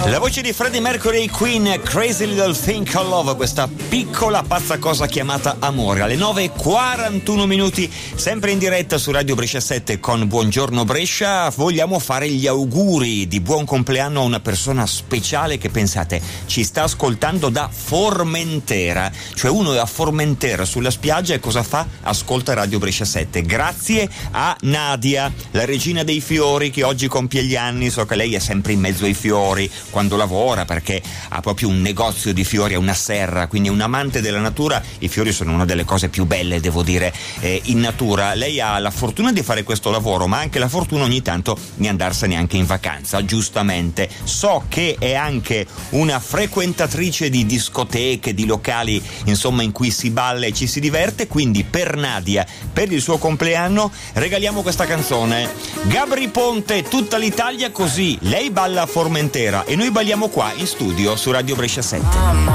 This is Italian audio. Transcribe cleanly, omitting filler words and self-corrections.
La voce di Freddie Mercury, Queen, Crazy Little Thing Called Love, questa piccola pazza cosa chiamata amore. Alle 9:41, sempre in diretta su Radio Brescia 7 con Buongiorno Brescia. Vogliamo fare gli auguri di buon compleanno a una persona speciale che, pensate, ci sta ascoltando da Formentera. Cioè uno è a Formentera sulla spiaggia e cosa fa? Ascolta Radio Brescia 7. Grazie a Nadia, la regina dei fiori, che oggi compie gli anni. So che lei è sempre in mezzo ai fiori quando lavora, perché ha proprio un negozio di fiori, è una serra, quindi è un amante della natura. I fiori sono una delle cose più belle, devo dire, in natura. Lei ha la fortuna di fare questo lavoro, ma anche la fortuna ogni tanto di andarsene anche in vacanza, giustamente. So che è anche una frequentatrice di discoteche, di locali, insomma, in cui si balla e ci si diverte, quindi per Nadia, per il suo compleanno, regaliamo questa canzone. Gabri Ponte, Tutta l'Italia così. Lei balla a Formentera e noi balliamo qua in studio su Radio Brescia 7.